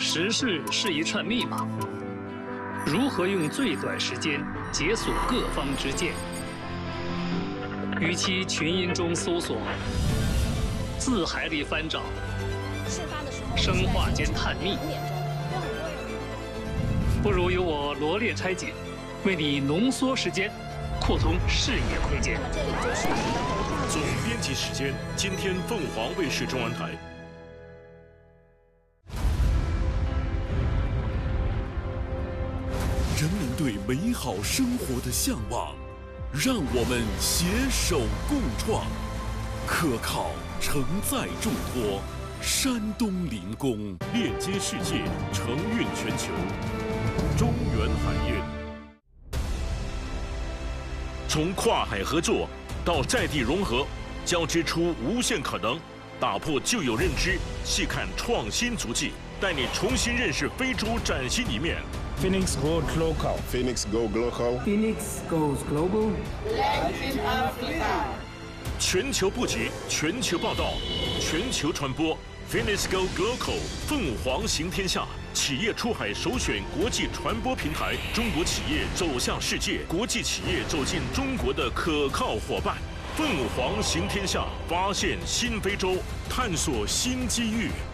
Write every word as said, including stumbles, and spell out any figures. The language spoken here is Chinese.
时事是一串密码，如何用最短时间解锁各方之见？与其群音中搜索，字海里翻找，生化间探秘，不如由我罗列拆解，为你浓缩时间，扩通视野空间。 总编辑时间，今天凤凰卫视中文台。人民对美好生活的向往，让我们携手共创，可靠承载重托，山东临工链接世界，承运全球。中原海运，从跨海合作到在地融合，交织出无限可能，打破旧有认知，细看创新足迹，带你重新认识非洲崭新一面。 Phoenix Goes Local. Phoenix Go Global. Phoenix Goes Global. Latin Africa. 全球布局，全球报道，全球传播。Phoenix Go Global， 凤凰行天下，企业出海首选国际传播平台，中国企业走向世界，国际企业走进中国的可靠伙伴。凤凰行天下，发现新非洲，探索新机遇。